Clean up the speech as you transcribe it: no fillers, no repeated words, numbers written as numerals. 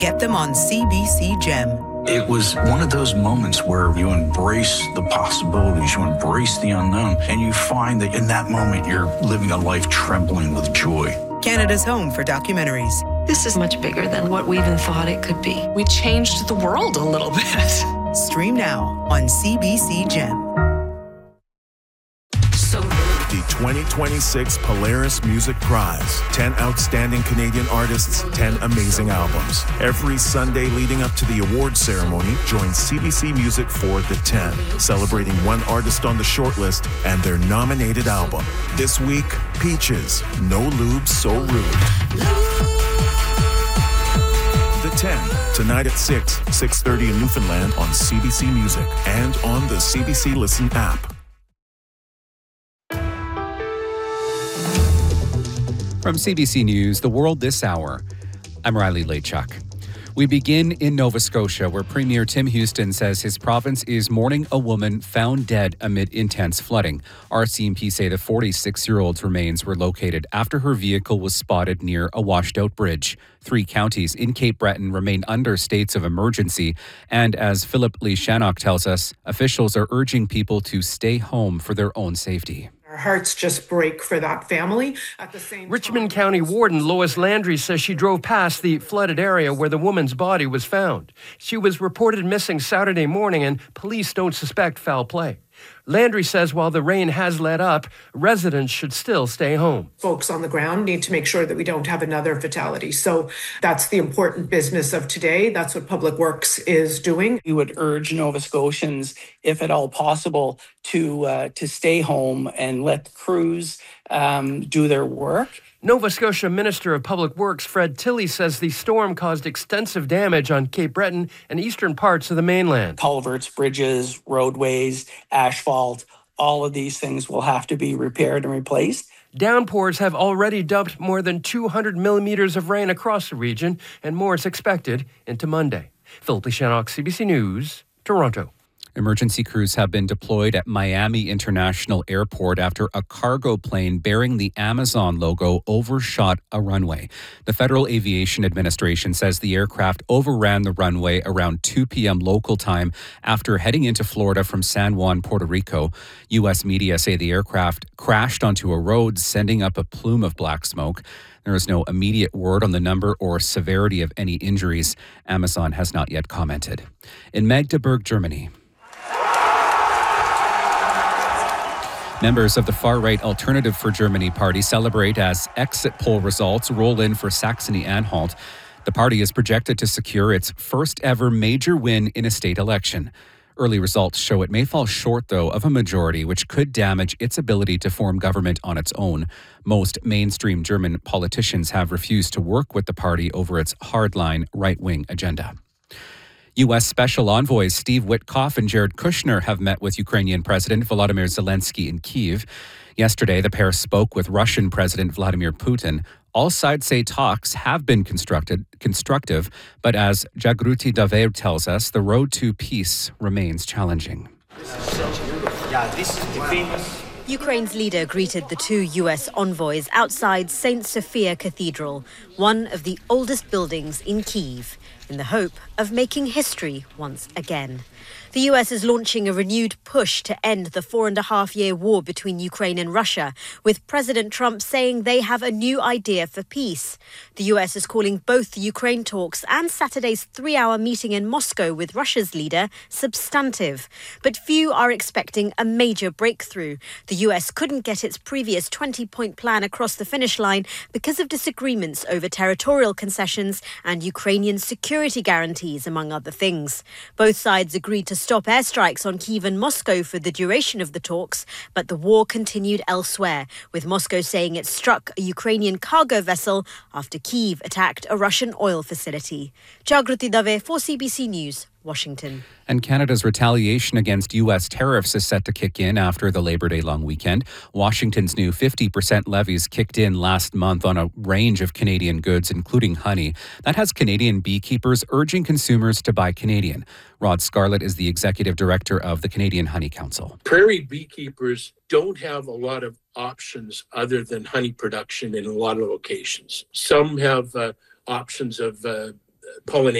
Get them on CBC Gem. It was one of those moments where you embrace the possibilities, you embrace the unknown, and you find that in that moment you're living a life trembling with joy. Canada's home for documentaries. This is much bigger than what we even thought it could be. We changed the world a little bit. Stream now on CBC Gem. The 2026 Polaris Music Prize. 10 outstanding Canadian artists, 10 amazing albums. Every Sunday leading up to the award ceremony, join CBC Music for the 10, celebrating one artist on the shortlist and their nominated album. This week, Peaches, No Lube So Rude. The 10, tonight at 6:30 in Newfoundland on CBC Music and on the CBC Listen app. From CBC News, The World This Hour, I'm Riley Lachuk. We begin in Nova Scotia, where Premier Tim Houston says his province is mourning a woman found dead amid intense flooding. RCMP say the 46-year-old's remains were located after her vehicle was spotted near a washed-out bridge. 3 counties in Cape Breton remain under states of emergency, and as Philip Lee Shannock tells us, officials are urging people to stay home for their own safety. Our hearts just break for that family. At the same Richmond County Warden Lois Landry says she drove past the flooded area where the woman's body was found. She was reported missing Saturday morning, and police don't suspect foul play. Landry says while the rain has let up, residents should still stay home. Folks on the ground need to make sure that we don't have another fatality. So that's the important business of today. That's what Public Works is doing. We would urge Nova Scotians, if at all possible, to stay home and let the crews do their work. Nova Scotia Minister of Public Works Fred Tilley says the storm caused extensive damage on Cape Breton and eastern parts of the mainland. Culverts, bridges, roadways, asphalt, all of these things will have to be repaired and replaced. Downpours have already dumped more than 200 millimeters of rain across the region, and more is expected into Monday. Philip Lee Shannock, CBC News, Toronto. Emergency crews have been deployed at Miami International Airport after a cargo plane bearing the Amazon logo overshot a runway. The Federal Aviation Administration says the aircraft overran the runway around 2 p.m. local time after heading into Florida from San Juan, Puerto Rico. U.S. media say the aircraft crashed onto a road, sending up a plume of black smoke. There is no immediate word on the number or severity of any injuries. Amazon has not yet commented. In Magdeburg, Germany, members of the far-right Alternative for Germany party celebrate as exit poll results roll in for Saxony-Anhalt. The party is projected to secure its first-ever major win in a state election. Early results show it may fall short, though, of a majority, which could damage its ability to form government on its own. Most mainstream German politicians have refused to work with the party over its hardline right-wing agenda. U.S. Special Envoys Steve Witkoff and Jared Kushner have met with Ukrainian President Volodymyr Zelensky in Kyiv. Yesterday, the pair spoke with Russian President Vladimir Putin. All sides say talks have been constructive, but as Jagruti Dave tells us, the road to peace remains challenging. Ukraine's leader greeted the 2 U.S. envoys outside St. Sophia Cathedral, one of the oldest buildings in Kyiv, in the hope of making history once again. The U.S. is launching a renewed push to end the 4.5-year war between Ukraine and Russia, with President Trump saying they have a new idea for peace. The U.S. is calling both the Ukraine talks and Saturday's 3-hour meeting in Moscow with Russia's leader substantive. But few are expecting a major breakthrough. The U.S. couldn't get its previous 20-point plan across the finish line because of disagreements over territorial concessions and Ukrainian security guarantees, among other things. Both sides agreed to stop airstrikes on Kyiv and Moscow for the duration of the talks, but the war continued elsewhere, with Moscow saying it struck a Ukrainian cargo vessel after Kyiv attacked a Russian oil facility. Jagruti Dave for CBC News, Washington. And Canada's retaliation against U.S. tariffs is set to kick in after the Labor Day long weekend. Washington's new 50% levies kicked in last month on a range of Canadian goods, including honey. That has Canadian beekeepers urging consumers to buy Canadian. Rod Scarlett is the executive director of the Canadian Honey Council. Prairie beekeepers don't have a lot of options other than honey production in a lot of locations. Some have options of pollination